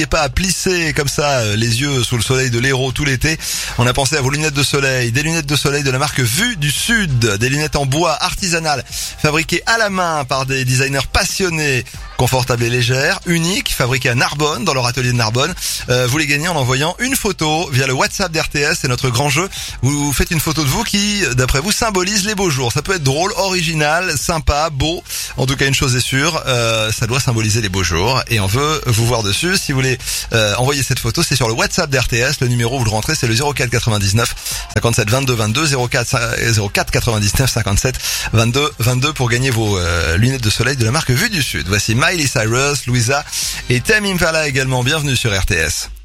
Et pas à plisser comme ça les yeux sous le soleil de l'Hérault tout l'été. On a pensé à vos lunettes de soleil, des lunettes de soleil de la marque Vue du Sud, des lunettes en bois artisanales, fabriquées à la main par des designers passionnés, confortables et légères, uniques, fabriquées à Narbonne, dans leur atelier de Narbonne. Vous les gagnez en envoyant une photo via le WhatsApp d'RTS, c'est notre grand jeu. Vous faites une photo de vous qui, d'après vous, symbolise les beaux jours. Ça peut être drôle, original, sympa, beau. En tout cas, une chose est sûre, ça doit symboliser les beaux jours et on veut vous voir dessus. Si vous voulez envoyer cette photo, c'est sur le WhatsApp d'RTS. Le numéro, vous le rentrez, c'est le 04 99 57 22 22 04 99 57 22 22 pour gagner vos lunettes de soleil de la marque Vue du Sud. Voici Miley Cyrus, Louisa et Tame Impala également. Bienvenue sur RTS.